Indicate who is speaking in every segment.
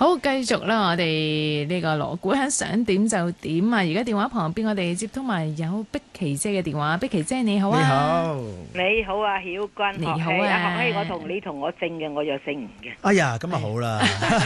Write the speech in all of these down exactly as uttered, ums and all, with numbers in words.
Speaker 1: 好，繼續啦，我哋呢個鑼鼓響想點就點啊！而家電話旁邊我哋接通埋有碧琪姐嘅電話，碧琪姐你好啊！
Speaker 2: 你好，
Speaker 3: 你好啊，曉君，
Speaker 1: 你好啊，
Speaker 3: 學希，我同你同我姓嘅，我又姓吳嘅。
Speaker 2: 哎呀，咁啊好啦，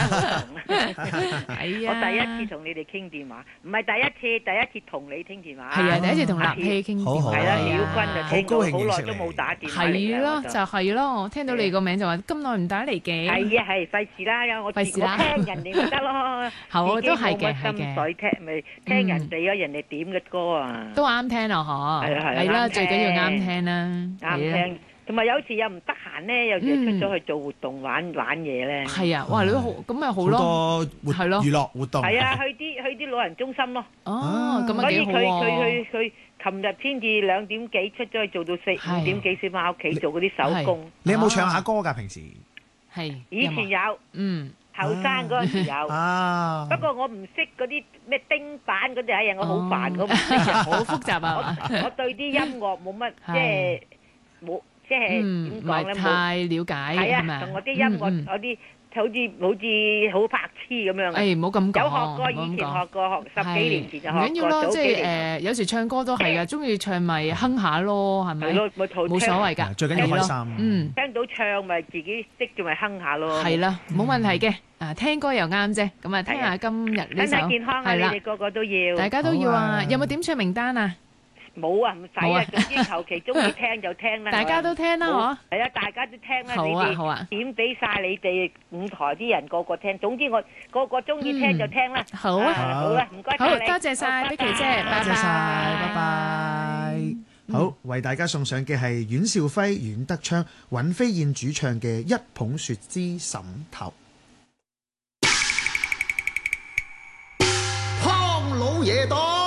Speaker 1: 係啊，
Speaker 3: 我第一次同你哋傾電話，唔係第一次，第一次同你傾電話。
Speaker 1: 係啊，第一次同立希傾電話，
Speaker 3: 係啦，曉君就聽到好耐都冇打電話嚟
Speaker 1: 係咯，就係咯，我聽到你個名就話咁耐唔打嚟嘅。
Speaker 3: 係啊，係費事啦，我費事啦，聽人哋咪得咯，
Speaker 1: 好都係嘅，係嘅。
Speaker 3: 心水聽咪聽人哋啊，人哋點嘅歌啊，
Speaker 1: 都啱聽啊，嗬。係啊係啦，最緊要啱聽啦，
Speaker 3: 啱聽。同埋有時又唔得閒咧，有時出咗去做活動玩玩嘢咧。係
Speaker 1: 啊，哇！你都好咁咪好咯，
Speaker 2: 好多活係咯娛樂活動。
Speaker 3: 係啊，去啲去啲老人中心咯。
Speaker 1: 哦，咁啊幾好喎！
Speaker 3: 所以佢佢佢佢琴日先至兩點幾出咗去做到四五點幾先翻屋企做嗰啲手工。
Speaker 2: 你有冇唱下歌㗎？平時
Speaker 1: 係
Speaker 3: 以前有，
Speaker 1: 嗯，
Speaker 3: 後生嗰陣時有。啊！不過我唔識嗰啲咩丁板嗰啲嘢，我好煩，我唔識，
Speaker 1: 好複雜啊！
Speaker 3: 我我對啲音樂冇乜即係冇。即係點講咧？
Speaker 1: 唔係太了解係咪？
Speaker 3: 同我啲音樂嗰啲好似好似好白痴咁樣。
Speaker 1: 誒，唔好咁講。
Speaker 3: 有學過，以前學過，學十幾年前就學過。
Speaker 1: 唔緊要咯，即係誒，有時唱歌都係噶，中意唱咪哼下咯，係咪？
Speaker 3: 係咯，
Speaker 1: 冇所謂㗎，
Speaker 2: 最緊要開心。
Speaker 1: 嗯，
Speaker 3: 聽到唱咪自己識住咪哼下咯。
Speaker 1: 係啦，冇問題嘅。啊，聽歌又啱啫。咁啊，聽下今日呢首。
Speaker 3: 身體健康啊！你哋個個都要。
Speaker 1: 大家都要啊！有冇點唱名單啊？
Speaker 3: 冇啊，唔使啊，總之求其中意聽就聽啦。
Speaker 1: 大家都聽啦，嗬。
Speaker 3: 係啊，大家都聽啦。
Speaker 1: 好啊，好啊。
Speaker 3: 點俾晒你哋舞台啲人個個聽，總之我個個中意聽就聽啦。
Speaker 1: 好啊，
Speaker 3: 好啦，唔該晒你。
Speaker 1: 好，多謝晒碧琪姐，拜拜。
Speaker 2: 多謝晒，拜拜。好，為大家送上嘅係阮兆輝、阮德鏘、尹飛燕主唱嘅《一捧雪之枕頭》。
Speaker 4: 湯老爺到。